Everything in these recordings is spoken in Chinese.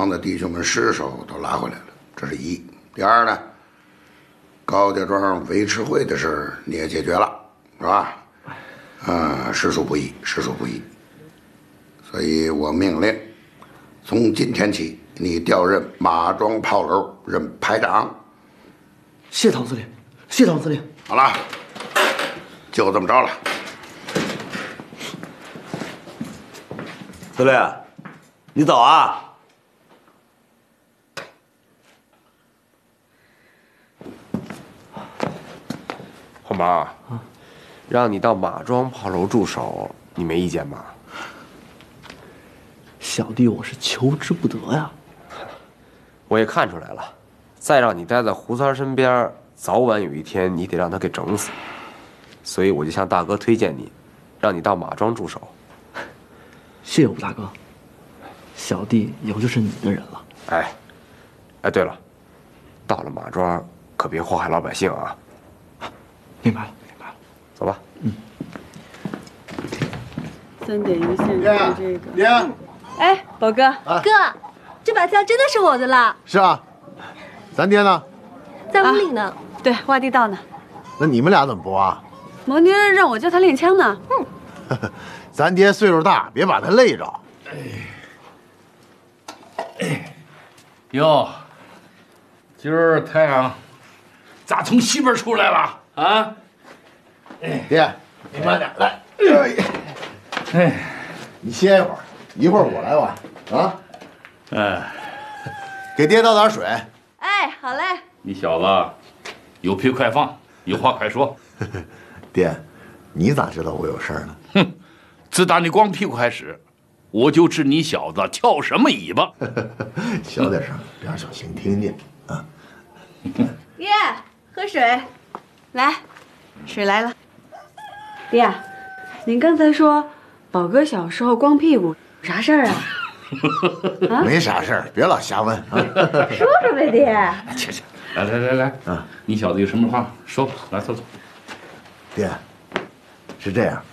的弟兄们尸首都拉回来了，这是一。第二呢，高家庄维持会的事你也解决了，是吧？实属不易，实属不易。所以我命令，从今天起，你调任马庄炮楼任排长。 谢唐司令，谢唐司令。 好了，就这么着了。 司令，你走啊！ 红毛，让你到马庄炮楼驻守，你没意见吧？ 小弟我是求之不得呀。 我也看出来了，再让你待在胡三身边，早晚有一天你得让他给整死。所以我就向大哥推荐你，让你到马庄驻守。 谢谢吴大哥，小弟以后就是你的人了。 哎，对了，到了马庄可别祸害老百姓啊！ 明白了，明白了。 走吧。 3点一线是这个。 爹， 哎，宝哥， 哥，这把枪真的是我的了。 是啊，咱爹呢？ 在屋里呢。 对，挖地道呢。 那你们俩怎么不挖？ 蒙爹让我教他练枪呢。 咱爹岁数大，别把他累着。 哟，今儿太阳咋从西边出来了啊？ 爹，你慢点来。你歇一会儿，一会儿我来挖啊。给爹倒点水。 哎，好嘞。 你小子有屁快放，有话快说。 爹，你咋知道我有事儿呢？ 哼，自打你光屁股开始，我就知你小子翘什么尾巴。 小点声，别让小星听见啊。 爹，喝水。 来，水来了。爹，您刚才说宝哥小时候光屁股，啥事儿啊？ 没啥事儿，别老瞎问啊。 说说呗，爹。 去，来啊！你小子有什么话说，来坐。 爹，是这样。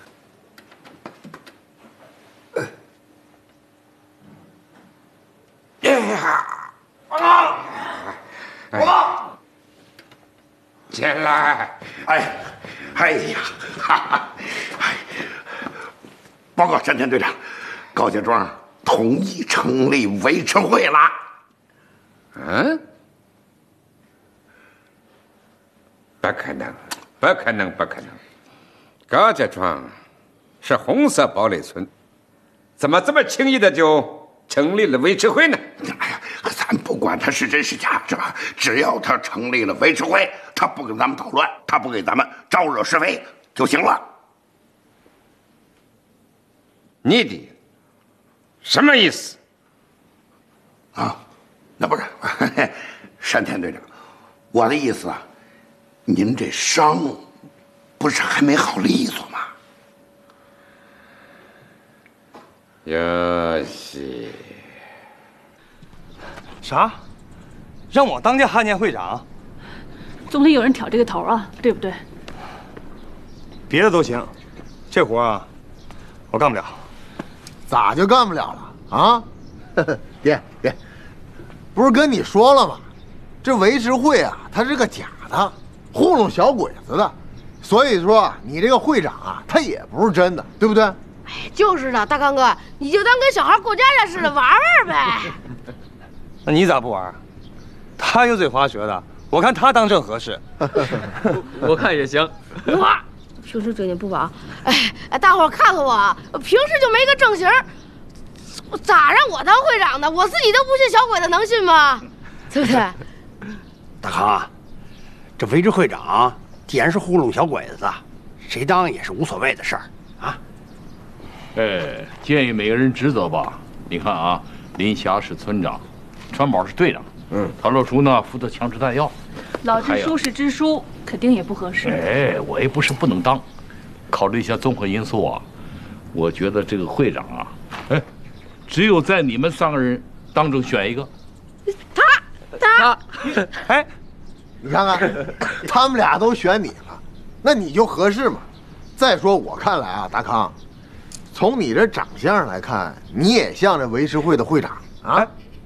进来！哎呀，报告山田队长，高家庄同意成立维持会了。 不可能，不可能，不可能！高家庄是红色堡垒村，怎么这么轻易的就成立了维持会呢？ 哎呀，咱不管他是真是假，是吧？只要他成立了维持会，他不跟咱们捣乱，他不给咱们招惹是非就行了。 你的什么意思？ 啊，那不是山田队长，我的意思啊，您这伤不是还没好利索吗？ 有戏。 啥？让我当家汉奸会长？ 总得有人挑这个头啊，对不对？ 别的都行，这活啊，我干不了。 咋就干不了了啊？爹，不是跟你说了吗？这维持会啊，它是个假的，糊弄小鬼子的。所以说你这个会长啊，他也不是真的，对不对？ 哎，就是的，大刚哥，你就当跟小孩过家家似的玩玩呗。 那你咋不玩？他油嘴滑舌的，我看他当正合适。 我看也行。 哇，平时嘴你不薄，大伙看看我啊，平时就没个正形，咋让我当会长的？我自己都不信小鬼子能信吗？对不对？ 大康啊，这维持会长既然是糊弄小鬼子的，谁当也是无所谓的事儿啊。 建议每个人职责吧。你看啊，林霞是村长，川宝是队长，陶乐叔呢负责枪支弹药， 老支书是支书，肯定也不合适。 我也不是不能当，考虑一下综合因素啊，我觉得这个会长啊，只有在你们3个人当中选一个。 他， 你看看，他们俩都选你了，那你就合适嘛。再说我看来啊，大康，从你这长相来看，你也像这维持会的会长啊。